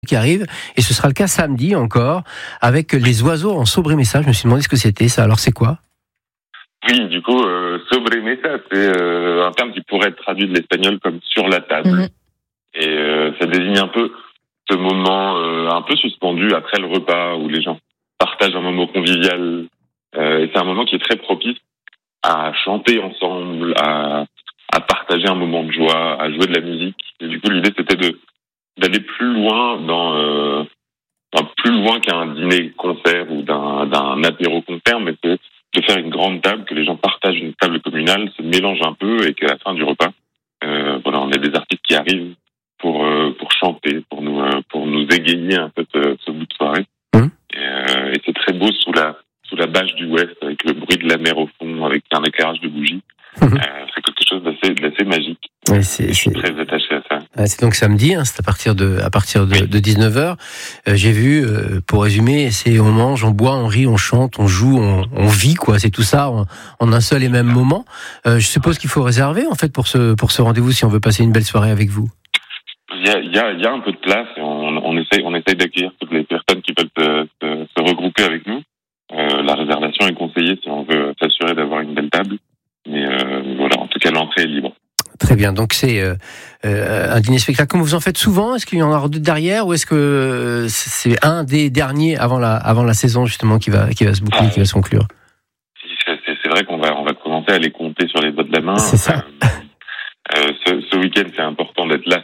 qui arrive, et ce sera le cas samedi encore, avec les oiseaux en sobremesa. Je me suis demandé ce que c'était ça. Alors c'est quoi ? Oui, du coup, sobremesa, c'est un terme qui pourrait être traduit de l'espagnol comme sur la table. Et ça désigne un peu ce moment un peu suspendu après le repas où les gens partagent un moment convivial. Et c'est un moment qui est très propice à chanter ensemble, à partager un moment de joie, à jouer de la musique. Et du coup, l'idée, c'était d'aller plus loin plus loin qu'un dîner-concert ou d'un apéro-concert, mais c'est de faire une grande table, que les gens partagent une table communale, se mélangent un peu et qu'à la fin du repas, on a des artistes qui arrivent pour chanter, pour nous égayer un peu ce bout de soirée. Et c'est très beau sous la bâche du Ouest, avec le bruit de la mer au fond, avec un éclairage de bougies. C'est quelque chose d'assez magique. Oui, je suis très attaché à ça. C'est donc samedi, c'est à partir de 19h. J'ai vu, pour résumer, c'est on mange, on boit, on rit, on chante, on joue, on vit, quoi. C'est tout ça en un seul et même moment. Je suppose qu'il faut réserver, en fait, pour ce rendez-vous si on veut passer une belle soirée avec vous. Il y a un peu de place et on essaye d'accueillir toutes les personnes qui veulent se regrouper avec nous. La réservation est conseillée si on veut s'assurer d'avoir une belle table. Mais voilà, en tout cas, l'entrée est libre. Très bien, donc c'est un dîner-spectacle. Comme vous en faites souvent, est-ce qu'il y en aura d'autres derrière ou est-ce que c'est un des derniers avant la saison justement qui va se boucler, qui va se conclure ? C'est vrai qu'on va commencer à les compter sur les doigts de la main. C'est ça. Ce week-end, c'est important d'être là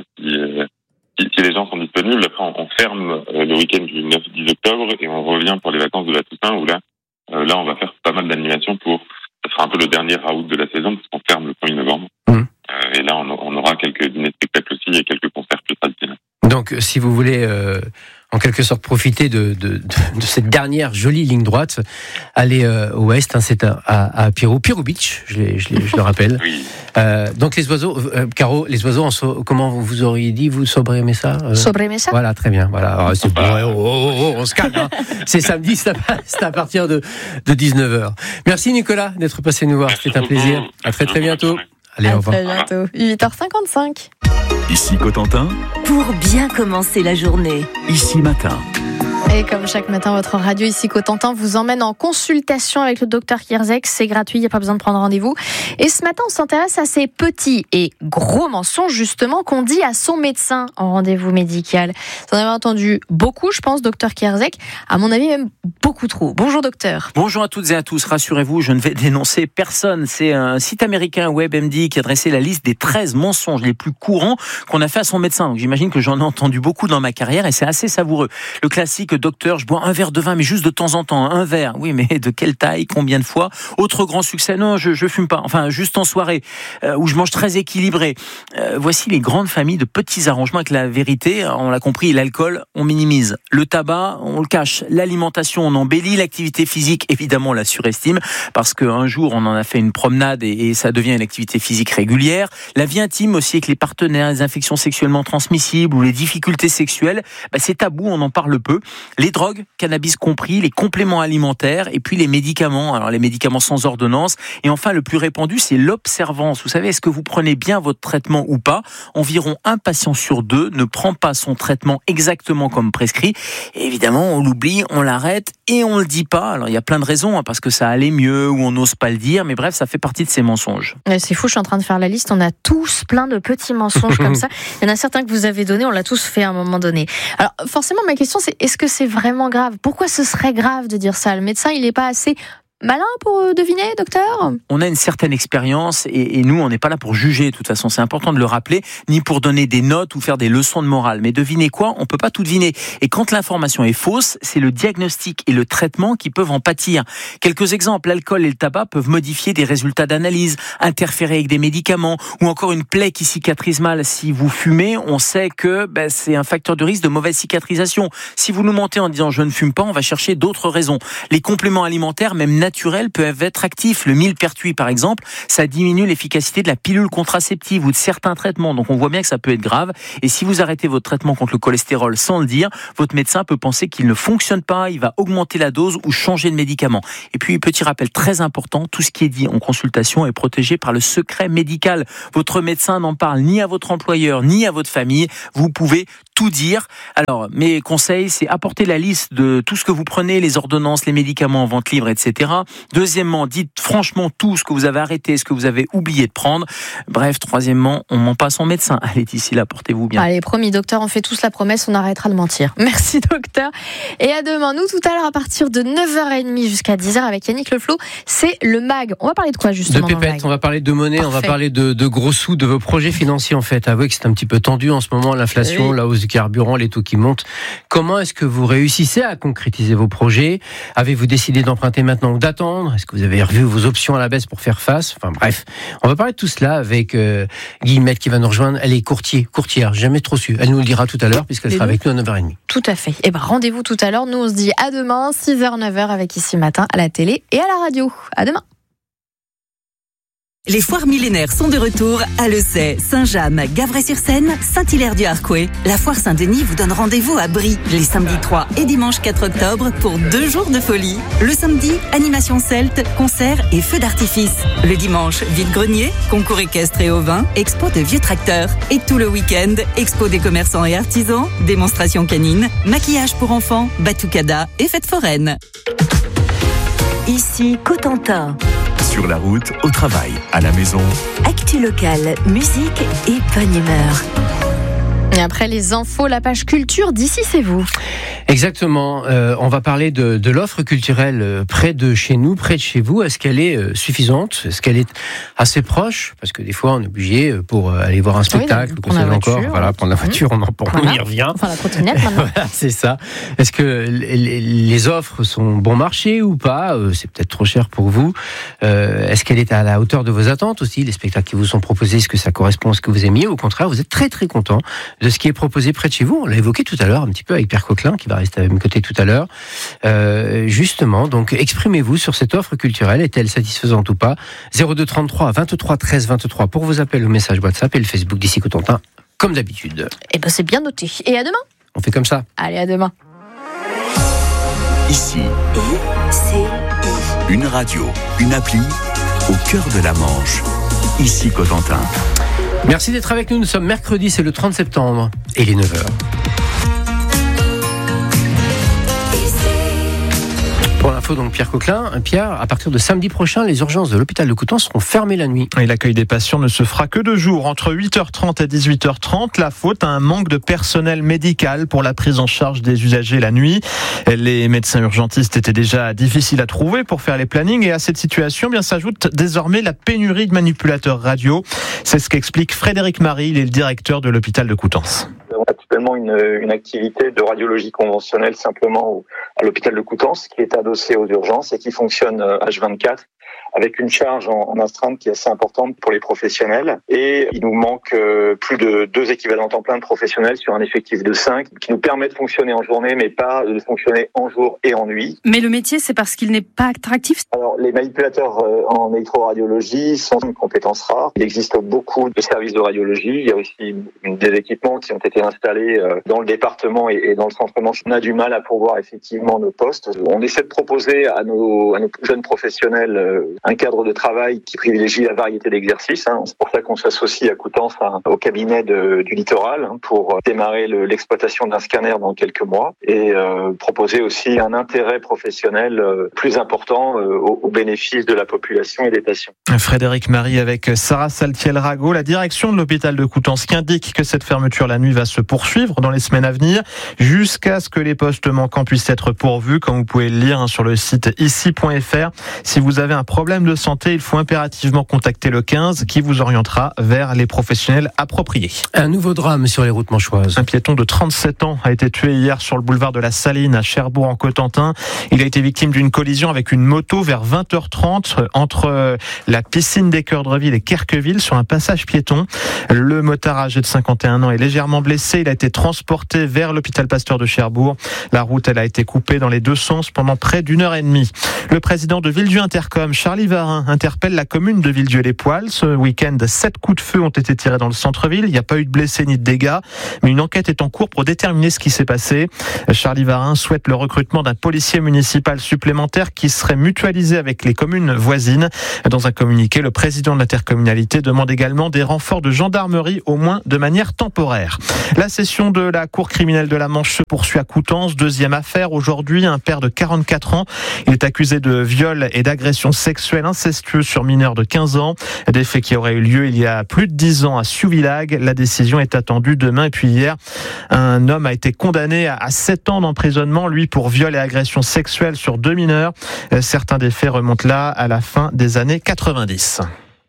si les gens sont disponibles. Après, on ferme le week-end du 9-10 octobre et on revient pour les vacances de la Toussaint où là, on va faire pas mal d'animations ça sera un peu le dernier raout de la saison parce qu'on ferme le 1er novembre. Et là, on aura quelques dîners-spectacles aussi et quelques concerts plus traditionnels. Donc, si vous voulez, en quelque sorte, profiter de cette dernière jolie ligne droite, allez au Ouest, c'est à Pirou Beach, je le rappelle. Oui. Donc, les oiseaux, Caro, les oiseaux, comment vous auriez dit, vous, sobremesa Sobremesa. Voilà, très bien. Voilà. C'est bon, on se calme. C'est samedi, c'est à partir de 19h. Merci, Nicolas, d'être passé nous voir. C'était un plaisir. À très, très bientôt. Allez, au revoir. À très bientôt. 8h55. Ici Cotentin. Pour bien commencer la journée. Ici Matin. Et comme chaque matin, votre radio ici Cotentin vous emmène en consultation avec le docteur Kierzek. C'est gratuit, il n'y a pas besoin de prendre rendez-vous. Et ce matin, on s'intéresse à ces petits et gros mensonges, justement, qu'on dit à son médecin en rendez-vous médical. Vous en avez entendu beaucoup, je pense, docteur Kierzek. À mon avis, même beaucoup trop. Bonjour, docteur. Bonjour à toutes et à tous. Rassurez-vous, je ne vais dénoncer personne. C'est un site américain, WebMD, qui a dressé la liste des 13 mensonges les plus courants qu'on a fait à son médecin. Donc, j'imagine que j'en ai entendu beaucoup dans ma carrière et c'est assez savoureux. Le classique, docteur, je bois un verre de vin, mais juste de temps en temps, un verre. Oui, mais de quelle taille, combien de fois ? Autre grand succès, non, je fume pas. Enfin, juste en soirée, où je mange très équilibré. Voici les grandes familles de petits arrangements avec la vérité. On l'a compris, l'alcool, on minimise. Le tabac, on le cache. L'alimentation, on embellit. L'activité physique, évidemment, on la surestime, parce qu'un jour, on en a fait une promenade et ça devient une activité physique régulière. La vie intime aussi avec les partenaires, les infections sexuellement transmissibles ou les difficultés sexuelles, c'est tabou, on en parle peu. Les drogues, cannabis compris, les compléments alimentaires et puis les médicaments. Alors les médicaments sans ordonnance. Et enfin, le plus répandu, c'est l'observance. Vous savez, est-ce que vous prenez bien votre traitement ou pas ? Environ un patient sur 2 ne prend pas son traitement exactement comme prescrit. Et évidemment, on l'oublie, on l'arrête et on le dit pas. Alors il y a plein de raisons, parce que ça allait mieux ou on n'ose pas le dire. Mais bref, ça fait partie de ces mensonges. C'est fou, je suis en train de faire la liste. On a tous plein de petits mensonges comme ça. Il y en a certains que vous avez donnés, on l'a tous fait à un moment donné. Alors forcément, ma question c'est, est-ce que c'est vraiment grave ? Pourquoi ce serait grave de dire ça ? Le médecin, il n'est pas assez malin pour deviner, docteur ? On a une certaine expérience et nous, on n'est pas là pour juger, de toute façon. C'est important de le rappeler, ni pour donner des notes ou faire des leçons de morale. Mais devinez quoi ? On peut pas tout deviner. Et quand l'information est fausse, c'est le diagnostic et le traitement qui peuvent en pâtir. Quelques exemples, l'alcool et le tabac peuvent modifier des résultats d'analyse, interférer avec des médicaments ou encore une plaie qui cicatrise mal. Si vous fumez, on sait que c'est un facteur de risque de mauvaise cicatrisation. Si vous nous mentez en disant « je ne fume pas », on va chercher d'autres raisons. Les compléments alimentaires, même naturels peuvent être actifs. Le millepertuis, par exemple, ça diminue l'efficacité de la pilule contraceptive ou de certains traitements. Donc, on voit bien que ça peut être grave. Et si vous arrêtez votre traitement contre le cholestérol sans le dire, votre médecin peut penser qu'il ne fonctionne pas, il va augmenter la dose ou changer de médicament. Et puis, petit rappel très important, tout ce qui est dit en consultation est protégé par le secret médical. Votre médecin n'en parle ni à votre employeur, ni à votre famille. Vous pouvez tout dire. Alors, mes conseils, c'est apporter la liste de tout ce que vous prenez, les ordonnances, les médicaments en vente libre, etc. Deuxièmement, dites franchement tout ce que vous avez arrêté, ce que vous avez oublié de prendre. Bref, troisièmement, on ment pas à son médecin. Allez, d'ici là, portez-vous bien. Allez, promis, docteur, on fait tous la promesse, on arrêtera de mentir. Merci, docteur. Et à demain. Nous, tout à l'heure, à partir de 9h30 jusqu'à 10h avec Yannick Le Flo, c'est le MAG. On va parler de quoi, justement? De pépettes, on va parler de monnaie, Parfait. On va parler de gros sous, de vos projets financiers, en fait. Avouez que c'est un petit peu tendu en ce moment, l'inflation, la hausse du carburant, les taux qui montent. Comment est-ce que vous réussissez à concrétiser vos projets? Avez-vous décidé d'emprunter maintenant ou d'attendre? Est-ce que vous avez revu vos options à la baisse pour faire face? Enfin bref, on va parler de tout cela avec Guillemette qui va nous rejoindre. Elle est courtière, jamais trop su. Elle nous le dira tout à l'heure puisqu'elle sera avec nous à 9h30. Tout à fait. Et rendez-vous tout à l'heure. Nous, on se dit à demain, 6h, 9h avec Ici Matin à la télé et à la radio. À demain. Les foires millénaires sont de retour à Le Sey, Saint-James, Gavray-sur-Seine, Saint-Hilaire-du-Harcouët. La foire Saint-Denis vous donne rendez-vous à Brie les samedis 3 et dimanche 4 octobre pour 2 jours de folie. Le samedi, animation celte, concerts et feux d'artifice. Le dimanche, vide-grenier, concours équestre et ovin, expo de vieux tracteurs. Et tout le week-end, expo des commerçants et artisans, démonstration canine, maquillage pour enfants, batucada et fête foraine. Ici Cotentin. Sur la route, au travail, à la maison. Actu locale, musique et bonne humeur. Et après les infos, la page culture d'ici, c'est vous. Exactement. On va parler de l'offre culturelle près de chez nous, près de chez vous. Est-ce qu'elle est suffisante? Est-ce qu'elle est assez proche? Parce que des fois, on est obligé pour aller voir un spectacle, ou prendre la voiture, prendre la voiture, on y revient. Enfin, la trottinette maintenant. Voilà, c'est ça. Est-ce que les offres sont bon marché ou pas? C'est peut-être trop cher pour vous. Est-ce qu'elle est à la hauteur de vos attentes aussi? Les spectacles qui vous sont proposés, est-ce que ça correspond à ce que vous aimiez? Ou au contraire, vous êtes très très content de ce qui est proposé près de chez vous? On l'a évoqué tout à l'heure un petit peu avec Pierre Coquelin qui va rester à mes côtés tout à l'heure. Justement, donc exprimez-vous sur cette offre culturelle. Est-elle satisfaisante ou pas? 02 33 23 13 23 pour vos appels ou messages WhatsApp et le Facebook d'Ici Cotentin, comme d'habitude. Et c'est bien noté. Et à demain. On fait comme ça. Allez, à demain. Ici, ICI. une radio, une appli, au cœur de la Manche. Ici Cotentin. Merci d'être avec nous. Nous sommes mercredi, c'est le 30 septembre et il est 9h. Pour l'info, donc Pierre Coquelin. Pierre, à partir de samedi prochain, les urgences de l'hôpital de Coutances seront fermées la nuit. Et l'accueil des patients ne se fera que 2 jours, entre 8h30 et 18h30. La faute à un manque de personnel médical pour la prise en charge des usagers la nuit. Les médecins urgentistes étaient déjà difficiles à trouver pour faire les plannings. Et à cette situation, bien s'ajoute désormais la pénurie de manipulateurs radio. C'est ce qu'explique Frédéric Marie, il est le directeur de l'hôpital de Coutances. On a actuellement une activité de radiologie conventionnelle simplement à l'hôpital de Coutances qui est adossée aux urgences et qui fonctionne H24 avec une charge en astreinte qui est assez importante pour les professionnels. Et il nous manque plus de 2 équivalents temps plein de professionnels sur un effectif de 5 qui nous permet de fonctionner en journée mais pas de fonctionner en jour et en nuit. Mais le métier, c'est parce qu'il n'est pas attractif? Alors, les manipulateurs en électroradiologie sont une compétence rare. Il existe beaucoup de services de radiologie. Il y a aussi des équipements qui ont été installés dans le département et dans le centre-Manche. On a du mal à pourvoir effectivement nos postes. On essaie de proposer à nos jeunes professionnels un cadre de travail qui privilégie la variété d'exercices. C'est pour ça qu'on s'associe à Coutances au cabinet du littoral pour démarrer l'exploitation d'un scanner dans quelques mois et proposer aussi un intérêt professionnel plus important au bénéfice de la population et des patients. Frédéric Marie avec Sarah Saltiel-Rago, la direction de l'hôpital de Coutances qui indique que cette fermeture la nuit va se poursuivre dans les semaines à venir jusqu'à ce que les postes manquants puissent être pourvus, comme vous pouvez le lire sur le site ici.fr. Si vous avez un problème problème de santé, il faut impérativement contacter le 15 qui vous orientera vers les professionnels appropriés. Un nouveau drame sur les routes manchoises. Un piéton de 37 ans a été tué hier sur le boulevard de la Saline à Cherbourg-en-Cotentin. Il a été victime d'une collision avec une moto vers 20h30 entre la piscine des Cœurs-de-Ville et Querqueville sur un passage piéton. Le motard âgé de 51 ans est légèrement blessé. Il a été transporté vers l'hôpital Pasteur de Cherbourg. La route, elle a été coupée dans les deux sens pendant près d'une heure et demie. Le président de Villedieu Intercom, Charlie Varin, interpelle la commune de Villedieu-les-Poils. Ce week-end, 7 coups de feu ont été tirés dans le centre-ville. Il n'y a pas eu de blessés ni de dégâts, mais une enquête est en cours pour déterminer ce qui s'est passé. Charlie Varin souhaite le recrutement d'un policier municipal supplémentaire qui serait mutualisé avec les communes voisines. Dans un communiqué, le président de l'intercommunalité demande également des renforts de gendarmerie, au moins de manière temporaire. La session de la Cour criminelle de la Manche se poursuit à Coutances. Deuxième affaire. Aujourd'hui, un père de 44 ans. Il est accusé de viol et d'agression sexuelle incestueuse sur mineur de 15 ans. Des faits qui auraient eu lieu il y a plus de 10 ans à Siouvillage. La décision est attendue demain. Et puis hier, un homme a été condamné à 7 ans d'emprisonnement, lui, pour viol et agression sexuelle sur 2 mineurs. Certains des faits remontent là à la fin des années 90.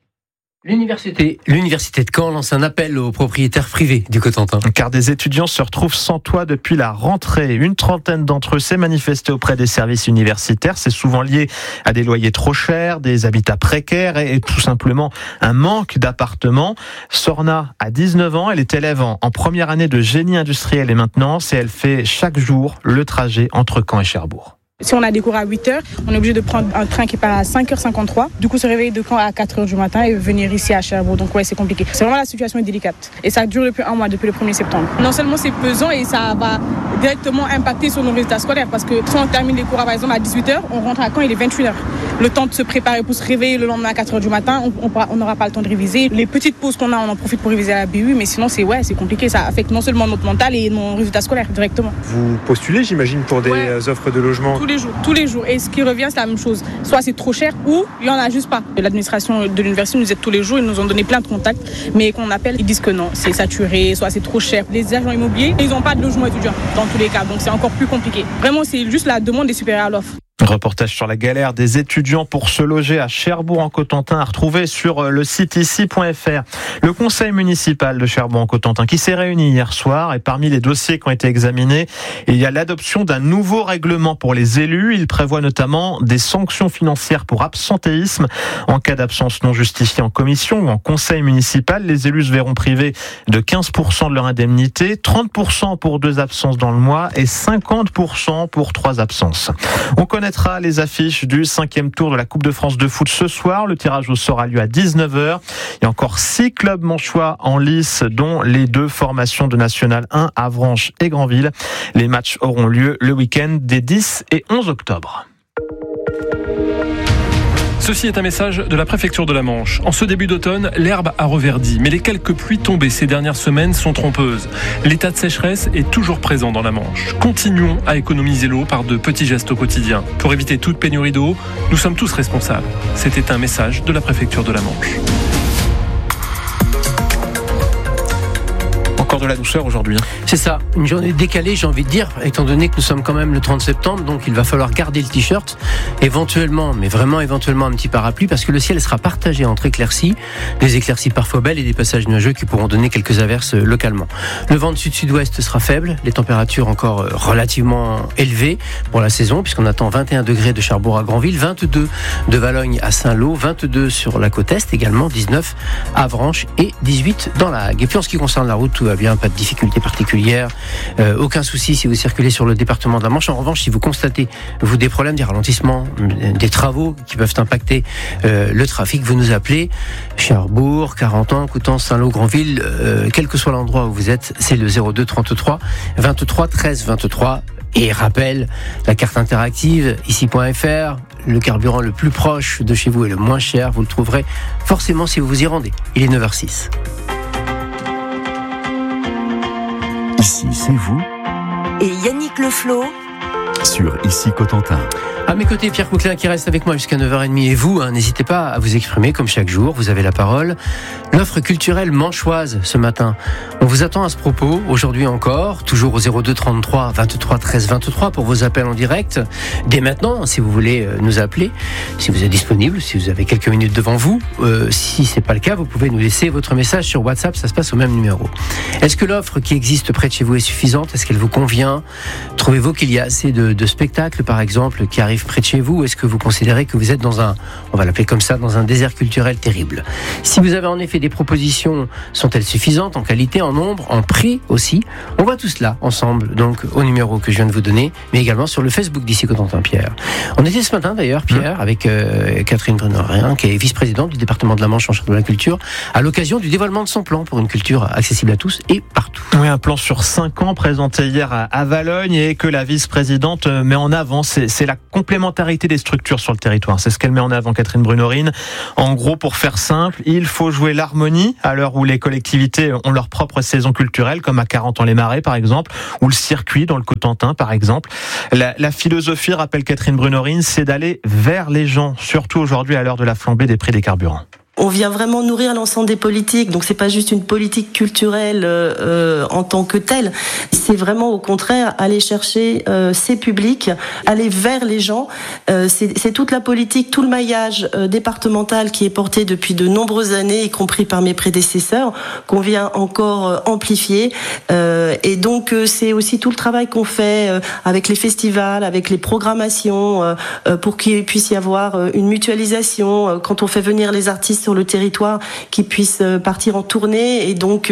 L'université de Caen lance un appel aux propriétaires privés du Cotentin. Car des étudiants se retrouvent sans toit depuis la rentrée. Une trentaine d'entre eux s'est manifesté auprès des services universitaires. C'est souvent lié à des loyers trop chers, des habitats précaires et tout simplement un manque d'appartements. Sorna a 19 ans, elle est élève en première année de génie industriel et maintenance et elle fait chaque jour le trajet entre Caen et Cherbourg. Si on a des cours à 8h, on est obligé de prendre un train qui part à 5h53. Du coup, se réveiller de Caen à 4h du matin et venir ici à Cherbourg. Donc ouais, c'est compliqué. C'est vraiment, la situation est délicate. Et ça dure depuis un mois, depuis le 1er septembre. Non seulement c'est pesant et ça va directement impacter sur nos résultats scolaires. Parce que si on termine les cours par exemple à 18h, on rentre à Caen, il est 28h. Le temps de se préparer pour se réveiller le lendemain à 4h du matin, on n'aura pas le temps de réviser. Les petites pauses qu'on a, on en profite pour réviser à la BU. Mais sinon, c'est compliqué. Ça affecte non seulement notre mental et nos résultats scolaires directement. Vous postulez, j'imagine, pour des offres de logement? Tous les jours. Et ce qui revient, c'est la même chose. Soit c'est trop cher ou il n'y en a juste pas. L'administration de l'université nous aide tous les jours. Ils nous ont donné plein de contacts. Mais quand on appelle, ils disent que non, c'est saturé, soit c'est trop cher. Les agents immobiliers, ils n'ont pas de logement étudiant dans tous les cas. Donc c'est encore plus compliqué. Vraiment, c'est juste la demande est supérieure à l'offre. Reportage sur la galère des étudiants pour se loger à Cherbourg-en-Cotentin à retrouver sur le site ici.fr. Le conseil municipal de Cherbourg-en-Cotentin qui s'est réuni hier soir et parmi les dossiers qui ont été examinés, il y a l'adoption d'un nouveau règlement pour les élus. Il prévoit notamment des sanctions financières pour absentéisme. En cas d'absence non justifiée en commission ou en conseil municipal, les élus se verront privés de 15% de leur indemnité, 30% pour 2 absences dans le mois et 50% pour 3 absences. On connaîtra les affiches du 5e tour de la Coupe de France de foot ce soir. Le tirage au sort a lieu à 19h. Il y a encore 6 clubs manchois en lice, dont les 2 formations de National 1, Avranches et Granville. Les matchs auront lieu le week-end des 10 et 11 octobre. Ceci est un message de la préfecture de la Manche. En ce début d'automne, l'herbe a reverdi, mais les quelques pluies tombées ces dernières semaines sont trompeuses. L'état de sécheresse est toujours présent dans la Manche. Continuons à économiser l'eau par de petits gestes au quotidien. Pour éviter toute pénurie d'eau, nous sommes tous responsables. C'était un message de la préfecture de la Manche. Encore de la douceur aujourd'hui. C'est ça, une journée décalée, j'ai envie de dire, étant donné que nous sommes quand même le 30 septembre, donc il va falloir garder le t-shirt, éventuellement, mais vraiment éventuellement un petit parapluie, parce que le ciel sera partagé entre éclaircies, des éclaircies parfois belles et des passages nuageux qui pourront donner quelques averses localement. Le vent de sud-sud-ouest sera faible, les températures encore relativement élevées pour la saison, puisqu'on attend 21 degrés de Cherbourg à Granville, 22 de Valogne à Saint-Lô, 22 sur la côte est également, 19 à Avranches et 18 dans la Hague. Et puis en ce qui concerne la route, tout va bien, pas de difficultés particulières, aucun souci si vous circulez sur le département de la Manche. En revanche, si vous constatez des problèmes, des ralentissements, des travaux qui peuvent impacter le trafic, vous nous appelez. Cherbourg, Carentan, Coutances, Saint-Lô, Granville, quel que soit l'endroit où vous êtes, c'est le 02 33 23 13 23. Et rappel, la carte interactive, ici.fr, le carburant le plus proche de chez vous et le moins cher, vous le trouverez forcément si vous vous y rendez. Il est 9h06. Ici, c'est vous. Et Yannick Le Floh sur Ici Cotentin. À mes côtés, Pierre Couclin qui reste avec moi jusqu'à 9h30. Et vous, n'hésitez pas à vous exprimer comme chaque jour. Vous avez la parole. L'offre culturelle manchoise ce matin. On vous attend à ce propos, aujourd'hui encore, toujours au 02 33 23 13 23 pour vos appels en direct. Dès maintenant, si vous voulez nous appeler, si vous êtes disponible, si vous avez quelques minutes devant vous. Si c'est pas le cas, vous pouvez nous laisser votre message sur WhatsApp, ça se passe au même numéro. Est-ce que l'offre qui existe près de chez vous est suffisante? Est-ce qu'elle vous convient? Trouvez-vous qu'il y a assez de spectacles, par exemple, qui arrivent près de chez vous? Est-ce que vous considérez que vous êtes dans un, on va l'appeler comme ça, dans un désert culturel terrible? Si vous avez en effet des propositions, sont-elles suffisantes en qualité, en nombre, en prix aussi? On voit tout cela ensemble, donc au numéro que je viens de vous donner, mais également sur le Facebook d'Ici Cotentin, Pierre. On était ce matin d'ailleurs, Pierre, avec Catherine Bruno-Rien, qui est vice-présidente du département de la Manche en charge de la culture, à l'occasion du dévoilement de son plan pour une culture accessible à tous et partout. Oui, un plan sur 5 ans présenté hier à Valogne et que la vice-présidente met en avant. C'est la complémentarité des structures sur le territoire. C'est ce qu'elle met en avant, Catherine Bruno-Rien. En gros, pour faire simple, il faut jouer l'harmonie à l'heure où les collectivités ont leur propre saison culturelle, comme à Carentan-les-Marais par exemple, ou le circuit dans le Cotentin par exemple. La philosophie, rappelle Catherine Bruno-Rien, c'est d'aller vers les gens, surtout aujourd'hui à l'heure de la flambée des prix des carburants. On vient vraiment nourrir l'ensemble des politiques, donc c'est pas juste une politique culturelle en tant que telle, c'est vraiment au contraire aller chercher ces publics, aller vers les gens. C'est toute la politique, tout le maillage départemental qui est porté depuis de nombreuses années, y compris par mes prédécesseurs, qu'on vient encore amplifier. Et donc c'est aussi tout le travail qu'on fait avec les festivals, avec les programmations, pour qu'il puisse y avoir une mutualisation quand on fait venir les artistes sur le territoire, qui puissent partir en tournée et donc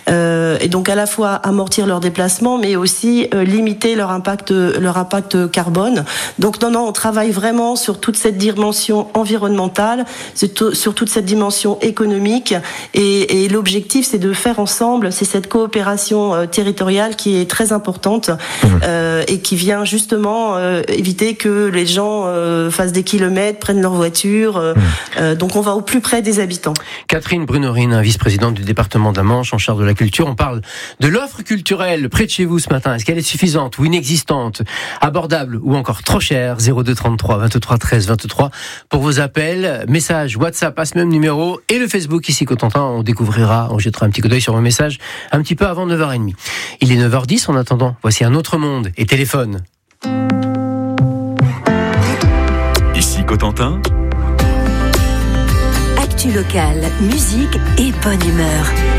à la fois amortir leurs déplacements, mais aussi limiter leur impact carbone. Donc non, on travaille vraiment sur toute cette dimension environnementale, sur toute cette dimension économique, et l'objectif c'est de faire ensemble, c'est cette coopération territoriale qui est très importante et qui vient justement éviter que les gens fassent des kilomètres, prennent leur voiture. Donc on va au plus près des habitants. Catherine Bruno-Rien, vice-présidente du département de la Manche en charge de la culture. On parle de l'offre culturelle près de chez vous ce matin. Est-ce qu'elle est suffisante ou inexistante, abordable ou encore trop chère? 02 33 23 13 23 pour vos appels, messages WhatsApp à ce même numéro et le Facebook Ici Cotentin. On jettera un petit coup d'œil sur vos messages un petit peu avant 9h30. Il est 9h10 en attendant. Voici Un autre monde et Téléphone. Ici Cotentin. Actu locale, musique et bonne humeur.